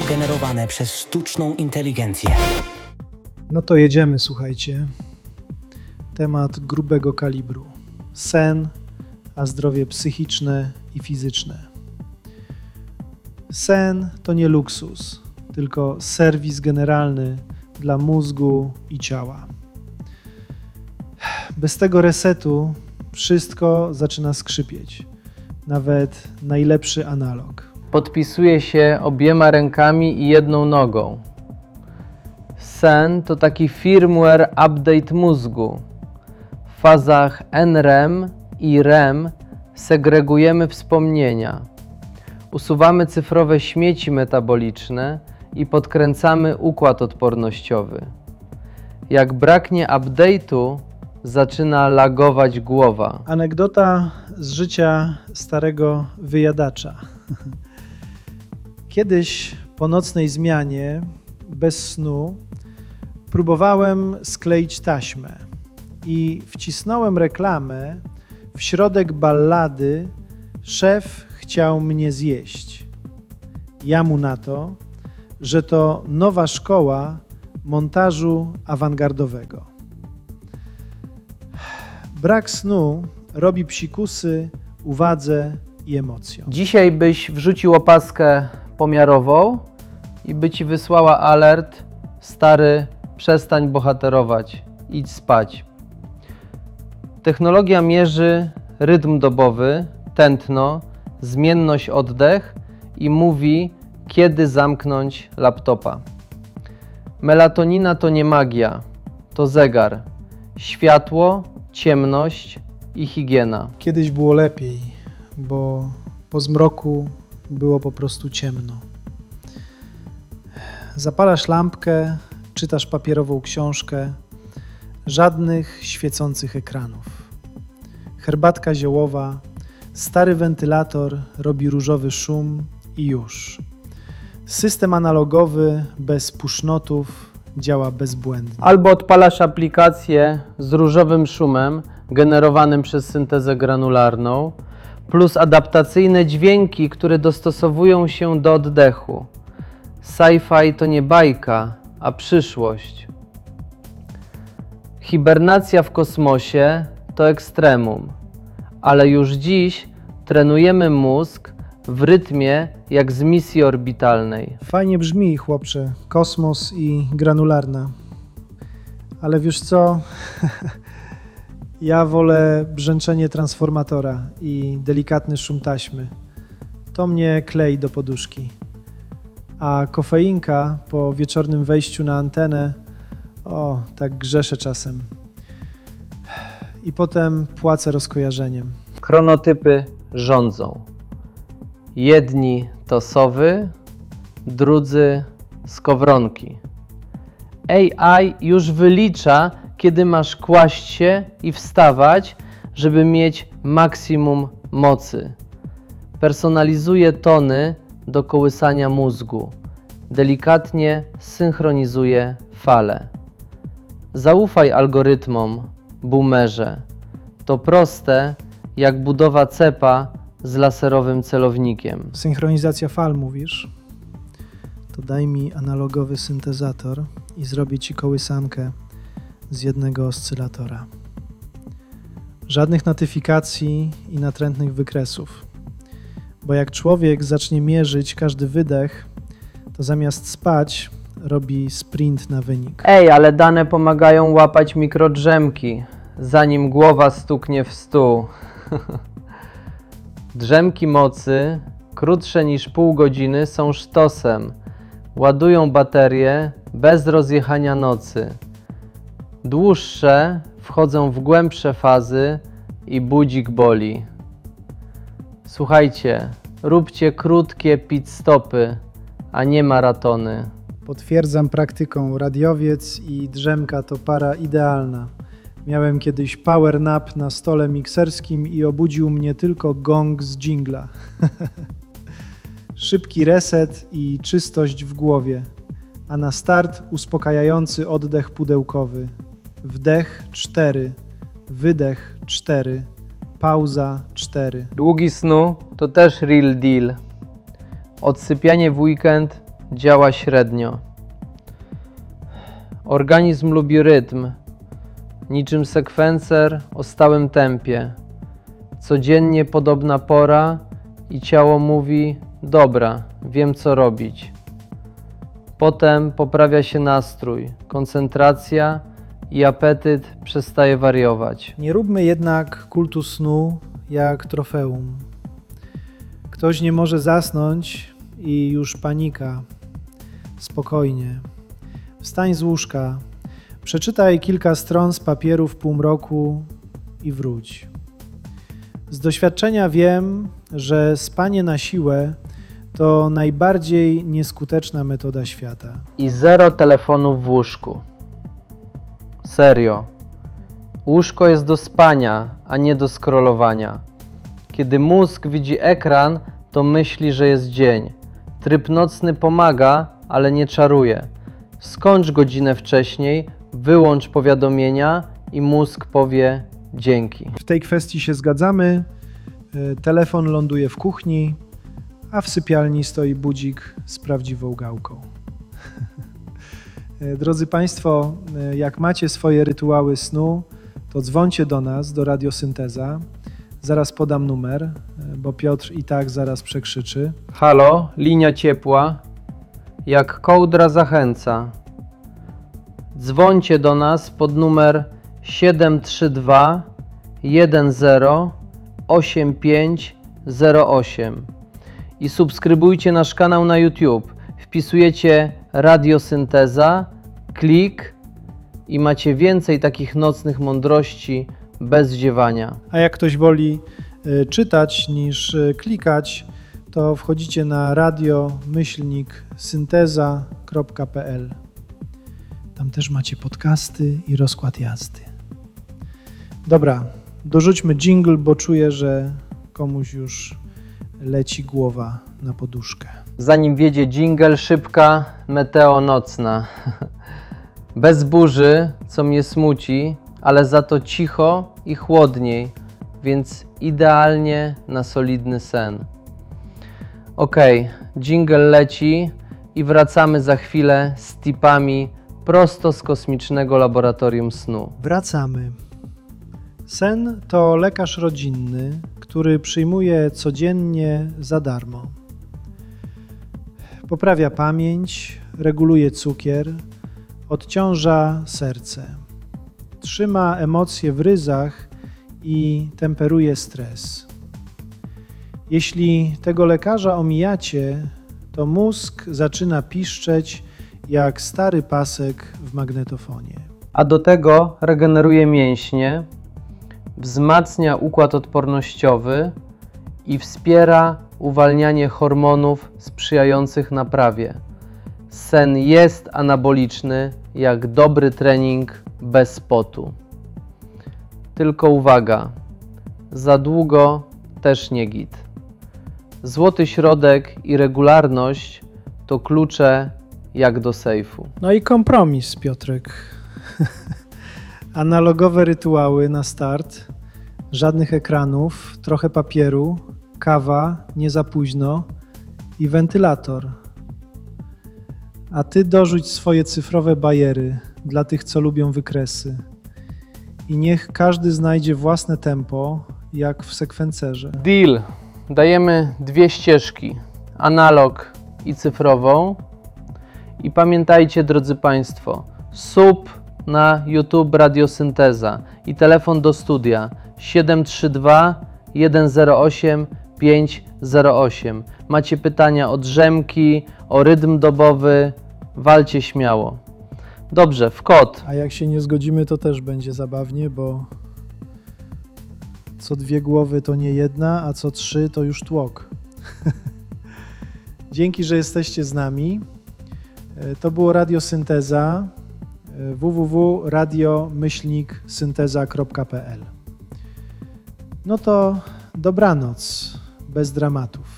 generowane przez sztuczną inteligencję. No to jedziemy, słuchajcie. Temat grubego kalibru. Sen, a zdrowie psychiczne i fizyczne. Sen to nie luksus, tylko serwis generalny dla mózgu i ciała. Bez tego resetu wszystko zaczyna skrzypieć, nawet najlepszy analog. Podpisuje się obiema rękami i jedną nogą. Sen to taki firmware update mózgu. W fazach NREM i REM segregujemy wspomnienia. Usuwamy cyfrowe śmieci metaboliczne i podkręcamy układ odpornościowy. Jak braknie update'u, zaczyna lagować głowa. Anegdota z życia starego wyjadacza. Kiedyś po nocnej zmianie, bez snu, próbowałem skleić taśmę i wcisnąłem reklamę w środek ballady „Szef chciał mnie zjeść”. Ja mu na to, że to nowa szkoła montażu awangardowego. Brak snu robi psikusy uwadze i emocjom. Dzisiaj byś wrzucił opaskę pomiarową i by ci wysłała alert: stary, przestań bohaterować, idź spać. Technologia mierzy rytm dobowy, tętno, zmienność, oddech i mówi, kiedy zamknąć laptopa. Melatonina to nie magia, to zegar, światło, ciemność i higiena. Kiedyś było lepiej, bo po zmroku było po prostu ciemno. Zapalasz lampkę, czytasz papierową książkę, żadnych świecących ekranów. Herbatka ziołowa, stary wentylator robi różowy szum i już. System analogowy bez pushnotów działa bezbłędnie. Albo odpalasz aplikację z różowym szumem generowanym przez syntezę granularną, plus adaptacyjne dźwięki, które dostosowują się do oddechu. Sci-fi to nie bajka, a przyszłość. Hibernacja w kosmosie to ekstremum, ale już dziś trenujemy mózg w rytmie jak z misji orbitalnej. Fajnie brzmi, chłopcze, kosmos i granularna. Ale wiesz co? Ja wolę brzęczenie transformatora i delikatny szum taśmy. To mnie klei do poduszki. A kofeinka po wieczornym wejściu na antenę, tak grzeszę czasem. I potem płacę rozkojarzeniem. Chronotypy rządzą. Jedni to sowy, drudzy skowronki. AI już wylicza, kiedy masz kłaść się i wstawać, żeby mieć maksimum mocy. Personalizuje tony do kołysania mózgu. Delikatnie synchronizuje fale. Zaufaj algorytmom, boomerze. To proste jak budowa cepa z laserowym celownikiem. Synchronizacja fal mówisz? To daj mi analogowy syntezator i zrobię ci kołysankę z jednego oscylatora. Żadnych notyfikacji i natrętnych wykresów. Bo jak człowiek zacznie mierzyć każdy wydech, to zamiast spać robi sprint na wynik. Ale dane pomagają łapać mikrodrzemki, zanim głowa stuknie w stół. Drzemki mocy, krótsze niż pół godziny, są sztosem. Ładują baterie bez rozjechania nocy. Dłuższe wchodzą w głębsze fazy i budzik boli. Słuchajcie, róbcie krótkie pit stopy, a nie maratony. Potwierdzam praktyką, radiowiec i drzemka to para idealna. Miałem kiedyś power nap na stole mikserskim i obudził mnie tylko gong z dżingla. Szybki reset i czystość w głowie, a na start uspokajający oddech pudełkowy. Wdech 4, wydech 4, pauza 4. Długi snu to też real deal. Odsypianie w weekend działa średnio. Organizm lubi rytm, niczym sekwencer o stałym tempie. Codziennie podobna pora i ciało mówi: dobra, wiem co robić. Potem poprawia się nastrój, koncentracja i apetyt przestaje wariować. Nie róbmy jednak kultu snu jak trofeum. Ktoś nie może zasnąć i już panika. Spokojnie. Wstań z łóżka, przeczytaj kilka stron z papieru w półmroku i wróć. Z doświadczenia wiem, że spanie na siłę to najbardziej nieskuteczna metoda świata. I 0 telefonów w łóżku. Serio. Łóżko jest do spania, a nie do scrollowania. Kiedy mózg widzi ekran, to myśli, że jest dzień. Tryb nocny pomaga, ale nie czaruje. Skończ godzinę wcześniej, wyłącz powiadomienia i mózg powie dzięki. W tej kwestii się zgadzamy. Telefon ląduje w kuchni, a w sypialni stoi budzik z prawdziwą gałką. Drodzy Państwo, jak macie swoje rytuały snu, to dzwońcie do nas, do Radiosynteza. Zaraz podam numer, bo Piotr i tak zaraz przekrzyczy. Halo, linia ciepła. Jak kołdra zachęca. Dzwońcie do nas pod numer 732 10 8508 i subskrybujcie nasz kanał na YouTube. Wpisujecie Radiosynteza, klik i macie więcej takich nocnych mądrości bez ziewania. A jak ktoś woli czytać niż klikać, to wchodzicie na radio-synteza.pl. Tam też macie podcasty i rozkład jazdy. Dobra, dorzućmy dżingle, bo czuję, że komuś już leci głowa na poduszkę. Zanim wiedzie dżingiel, szybka meteo nocna. Bez burzy, co mnie smuci, ale za to cicho i chłodniej, więc idealnie na solidny sen. Okej, dżingiel leci i wracamy za chwilę z tipami prosto z kosmicznego laboratorium snu. Wracamy. Sen to lekarz rodzinny, który przyjmuje codziennie za darmo. Poprawia pamięć, reguluje cukier, odciąża serce, trzyma emocje w ryzach i temperuje stres. Jeśli tego lekarza omijacie, to mózg zaczyna piszczeć jak stary pasek w magnetofonie. A do tego regeneruje mięśnie, wzmacnia układ odpornościowy i wspiera uwalnianie hormonów sprzyjających naprawie. Sen jest anaboliczny jak dobry trening bez potu. Tylko uwaga, za długo też nie git. Złoty środek i regularność to klucze jak do sejfu. No i kompromis, Piotrek. Analogowe rytuały na start, żadnych ekranów, trochę papieru, kawa, nie za późno i wentylator. A ty dorzuć swoje cyfrowe bajery dla tych, co lubią wykresy. I niech każdy znajdzie własne tempo, jak w sekwencerze. Deal. Dajemy 2 ścieżki, analog i cyfrową. I pamiętajcie, drodzy Państwo, sub na YouTube Radiosynteza i telefon do studia 732 108 508. Macie pytania o drzemki, o rytm dobowy, walcie śmiało. Dobrze, w kod. A jak się nie zgodzimy, to też będzie zabawnie, bo co 2 głowy to nie jedna, a co 3 to już tłok. Dzięki, że jesteście z nami. To było Radiosynteza, www.radio-synteza.pl. No to dobranoc, bez dramatów.